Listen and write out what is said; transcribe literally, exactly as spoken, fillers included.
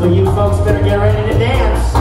So you folks better get ready to dance.